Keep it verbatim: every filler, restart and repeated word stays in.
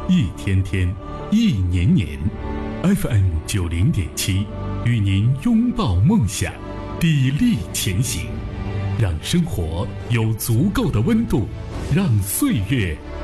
一天天，一年年。F M 九零点七，与您拥抱梦想，砥砺前行，让生活有足够的温度，让岁月